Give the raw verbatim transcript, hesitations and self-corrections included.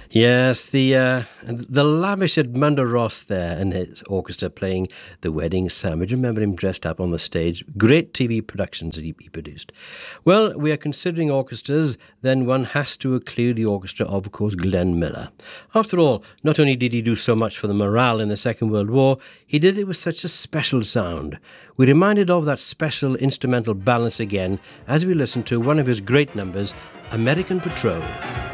Yes, the uh, the lavish Edmundo Ross there and his orchestra playing The Wedding Sandwich. Remember him dressed up on the stage. Great T V productions that he, he produced. Well, we are considering orchestras, then one has to include the orchestra of, of course, Glenn Miller. After all, not only did he do so much for the morale in the Second World War, he did it with such a special sound. We're reminded of that special instrumental balance again as we listen to one of his great numbers, American Patrol.